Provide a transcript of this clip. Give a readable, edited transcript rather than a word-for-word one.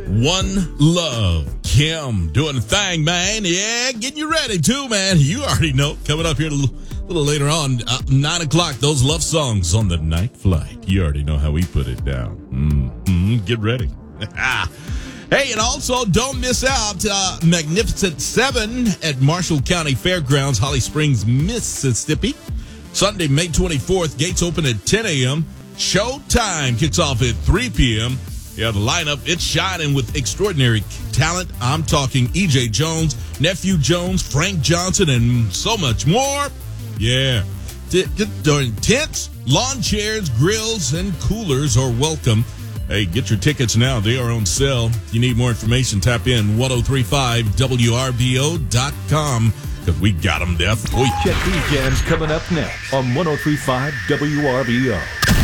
One Love. Kim doing the thing, man. Yeah, getting you ready too, man. You already know. Coming up here a little later on, 9 o'clock, those love songs on the night flight. You already know how we put it down. Get ready. Hey, and also don't miss out Magnificent 7 at Marshall County Fairgrounds, Holly Springs, Mississippi. Sunday, May 24th. Gates open at 10 a.m. Showtime kicks off at 3 p.m. Yeah, the lineup, it's shining with extraordinary talent. I'm talking E.J. Jones, Nephew Jones, Frank Johnson, and so much more. Yeah. Tents, lawn chairs, grills, and coolers are welcome. Hey, get your tickets now. They are on sale. If you need more information, tap in 1035WRBO.com because we got them there for you. Check these jams coming up next on 1035 WRBO.